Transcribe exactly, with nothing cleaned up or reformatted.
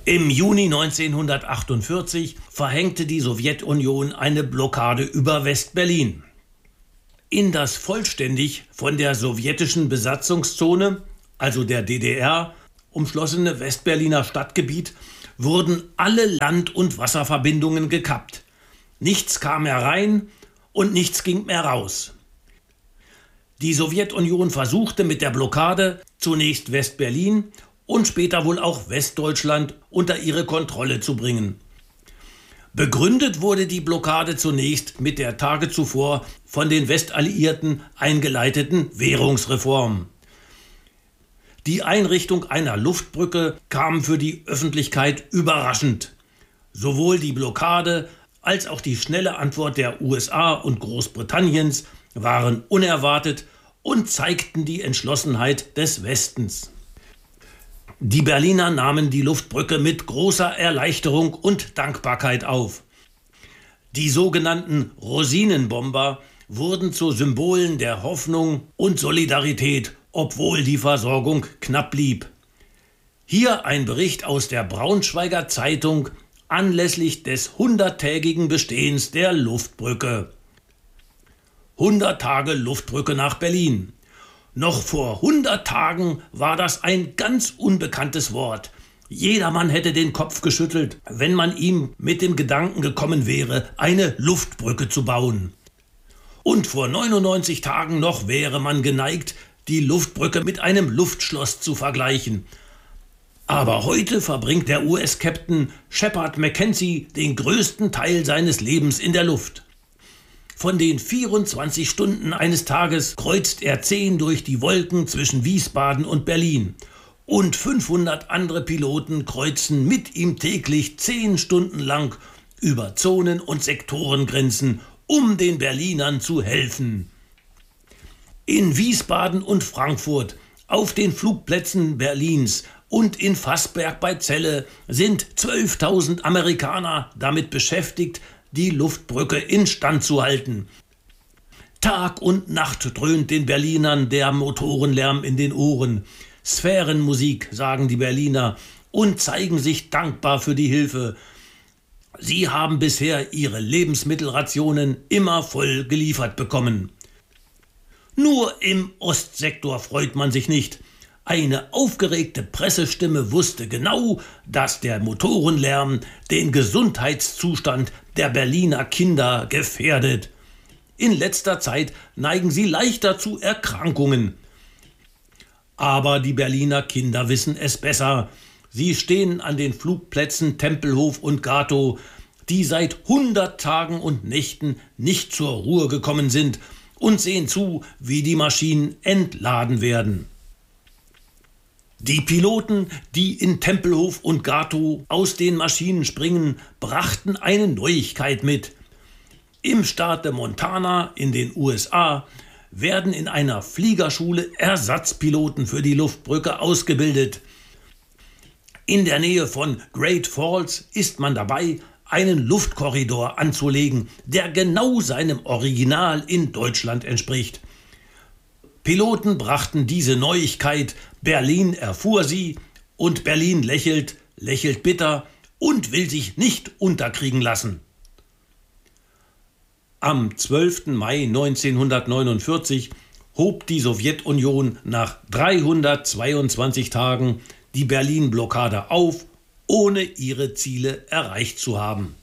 Im Juni neunzehnhundertachtundvierzig verhängte die Sowjetunion eine Blockade über West-Berlin. In das vollständig von der sowjetischen Besatzungszone, also der D D R, umschlossene Westberliner Stadtgebiet wurden alle Land- und Wasserverbindungen gekappt. Nichts kam mehr rein und nichts ging mehr raus. Die Sowjetunion versuchte mit der Blockade zunächst West-Berlin und später wohl auch Westdeutschland unter ihre Kontrolle zu bringen. Begründet wurde die Blockade zunächst mit der Tage zuvor von den Westalliierten eingeleiteten Währungsreform. Die Einrichtung einer Luftbrücke kam für die Öffentlichkeit überraschend. Sowohl die Blockade als auch die schnelle Antwort der U S A und Großbritanniens waren unerwartet und zeigten die Entschlossenheit des Westens. Die Berliner nahmen die Luftbrücke mit großer Erleichterung und Dankbarkeit auf. Die sogenannten Rosinenbomber wurden zu Symbolen der Hoffnung und Solidarität, obwohl die Versorgung knapp blieb. Hier ein Bericht aus der Braunschweiger Zeitung anlässlich des hunderttägigen Bestehens der Luftbrücke. hundert Tage Luftbrücke nach Berlin. Noch vor hundert Tagen war das ein ganz unbekanntes Wort. Jedermann hätte den Kopf geschüttelt, wenn man ihm mit dem Gedanken gekommen wäre, eine Luftbrücke zu bauen. Und vor neunundneunzig Tagen noch wäre man geneigt, die Luftbrücke mit einem Luftschloss zu vergleichen. Aber heute verbringt der U S-Captain Shepard McKenzie den größten Teil seines Lebens in der Luft. Von den vierundzwanzig Stunden eines Tages kreuzt er zehn durch die Wolken zwischen Wiesbaden und Berlin. Und fünfhundert andere Piloten kreuzen mit ihm täglich zehn Stunden lang über Zonen- und Sektorengrenzen, um den Berlinern zu helfen. In Wiesbaden und Frankfurt, auf den Flugplätzen Berlins und in Fassberg bei Celle sind zwölftausend Amerikaner damit beschäftigt, die Luftbrücke instand zu halten. Tag und Nacht dröhnt den Berlinern der Motorenlärm in den Ohren. Sphärenmusik, sagen die Berliner, und zeigen sich dankbar für die Hilfe. Sie haben bisher ihre Lebensmittelrationen immer voll geliefert bekommen. Nur im Ostsektor freut man sich nicht. Eine aufgeregte Pressestimme wusste genau, dass der Motorenlärm den Gesundheitszustand der Berliner Kinder gefährdet. In letzter Zeit neigen sie leichter zu Erkrankungen. Aber die Berliner Kinder wissen es besser. Sie stehen an den Flugplätzen Tempelhof und Gatow, die seit hundert Tagen und Nächten nicht zur Ruhe gekommen sind, und sehen zu, wie die Maschinen entladen werden. Die Piloten, die in Tempelhof und Gatow aus den Maschinen springen, brachten eine Neuigkeit mit. Im Staate Montana in den U S A werden in einer Fliegerschule Ersatzpiloten für die Luftbrücke ausgebildet. In der Nähe von Great Falls ist man dabei, einen Luftkorridor anzulegen, der genau seinem Original in Deutschland entspricht. Piloten brachten diese Neuigkeit, Berlin erfuhr sie und Berlin lächelt, lächelt bitter und will sich nicht unterkriegen lassen. Am zwölften Mai neunzehnhundertneunundvierzig hob die Sowjetunion nach dreihundertzweiundzwanzig Tagen die Berlin-Blockade auf, ohne ihre Ziele erreicht zu haben.